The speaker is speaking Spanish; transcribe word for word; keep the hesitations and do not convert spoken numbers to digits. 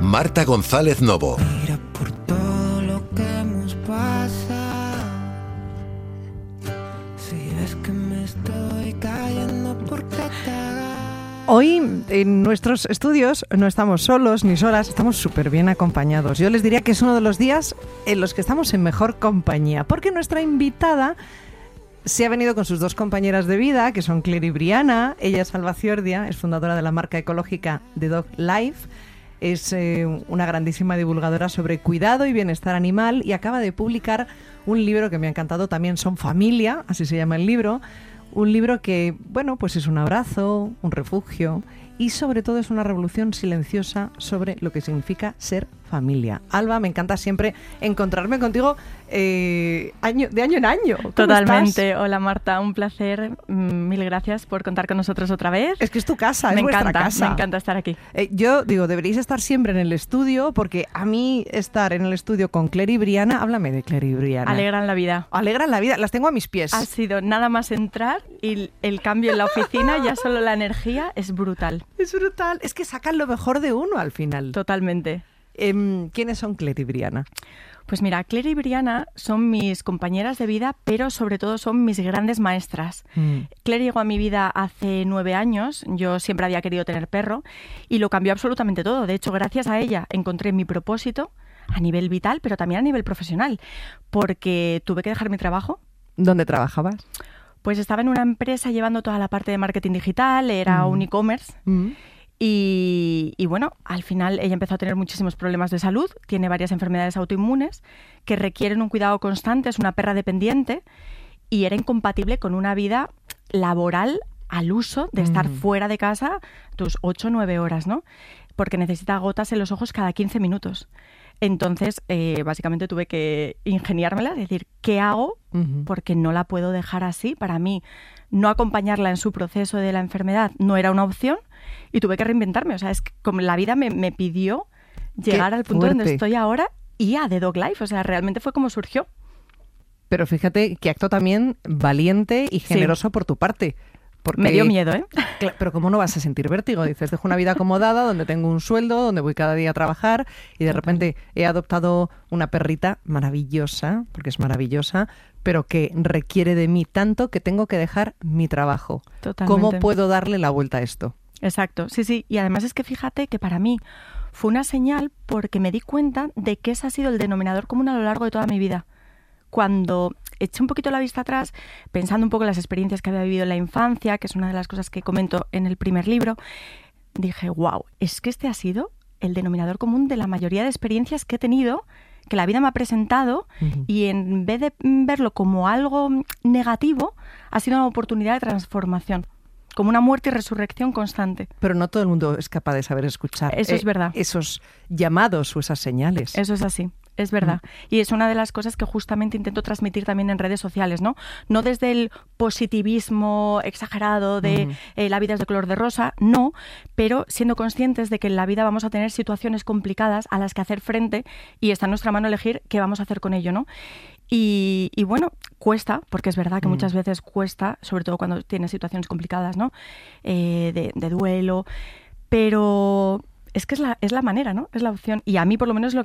Marta González Novo. Mira por todo lo que hemos pasado. Si ves que me estoy cayendo, ¿por qué te hagas? Hoy en nuestros estudios no estamos solos ni solas, estamos súper bien acompañados. Yo les diría que es uno de los días en los que estamos en mejor compañía, porque nuestra invitada se ha venido con sus dos compañeras de vida, que son Claire y Briana. Ella es Alba Ciordia, es fundadora de la marca ecológica The Dog Life. Es eh, una grandísima divulgadora sobre cuidado y bienestar animal y acaba de publicar un libro que me ha encantado también, Son Familia, así se llama el libro. Un libro que, bueno, pues es un abrazo, un refugio y sobre todo es una revolución silenciosa sobre lo que significa ser familia. Alba, me encanta siempre encontrarme contigo eh, año, de año en año. ¿Cómo Totalmente. estás? Hola Marta, un placer. Mil gracias por contar con nosotros otra vez. Es que es tu casa, me es vuestra encanta, casa. Me encanta estar aquí. Eh, yo digo, deberíais estar siempre en el estudio porque a mí estar en el estudio con Claire y Briana, háblame de Claire y Briana. Alegran la vida. Alegran la vida, las tengo a mis pies. Ha sido nada más entrar y el cambio en la oficina, ya solo la energía es brutal. Es brutal, es que sacan lo mejor de uno al final. Totalmente. Eh, ¿Quiénes son Claire y Briana? Pues mira, Claire y Briana son mis compañeras de vida, pero sobre todo son mis grandes maestras. Mm. Claire llegó a mi vida hace nueve años, yo siempre había querido tener perro y lo cambió absolutamente todo. De hecho, gracias a ella encontré mi propósito a nivel vital, pero también a nivel profesional, porque tuve que dejar mi trabajo. ¿Dónde trabajabas? Pues estaba en una empresa llevando toda la parte de marketing digital, era mm. un e-commerce. Mm. Y, y bueno, al final ella empezó a tener muchísimos problemas de salud, tiene varias enfermedades autoinmunes que requieren un cuidado constante, es una perra dependiente y era incompatible con una vida laboral al uso de estar mm. fuera de casa tus ocho o nueve horas, ¿no? Porque necesita gotas en los ojos cada quince minutos. Entonces, eh, básicamente tuve que ingeniármela, es decir, ¿qué hago? Uh-huh. Porque no la puedo dejar así. Para mí, no acompañarla en su proceso de la enfermedad no era una opción y tuve que reinventarme. O sea, es que como la vida me, me pidió llegar Qué al punto fuerte. donde estoy ahora y a The Dog Life. O sea, realmente fue como surgió. Pero fíjate qué acto también valiente y generoso sí. por tu parte. Porque, me dio miedo, ¿eh? Pero ¿cómo no vas a sentir vértigo? Dices, dejo una vida acomodada, donde tengo un sueldo, donde voy cada día a trabajar y de repente he adoptado una perrita maravillosa, porque es maravillosa, pero que requiere de mí tanto que tengo que dejar mi trabajo. Totalmente. ¿Cómo puedo darle la vuelta a esto? Exacto, sí, sí. Y además es que fíjate que para mí fue una señal porque me di cuenta de que ese ha sido el denominador común a lo largo de toda mi vida. Cuando eché un poquito la vista atrás, pensando un poco en las experiencias que había vivido en la infancia, que es una de las cosas que comento en el primer libro, dije, wow, es que este ha sido el denominador común de la mayoría de experiencias que he tenido, que la vida me ha presentado, uh-huh. y en vez de verlo como algo negativo, ha sido una oportunidad de transformación. Como una muerte y resurrección constante. Pero no todo el mundo es capaz de saber escuchar. Eso eh, es verdad. Esos llamados o esas señales. Eso es así. Es verdad. Mm. Y es una de las cosas que justamente intento transmitir también en redes sociales, ¿no? No desde el positivismo exagerado de mm. eh, la vida es de color de rosa, no, pero siendo conscientes de que en la vida vamos a tener situaciones complicadas a las que hacer frente y está en nuestra mano elegir qué vamos a hacer con ello, ¿no? Y, y bueno, cuesta, porque es verdad que mm. muchas veces cuesta, sobre todo cuando tienes situaciones complicadas, ¿no? Eh, de, de duelo, pero es que es la, es la manera, ¿no? Es la opción. Y a mí por lo menos lo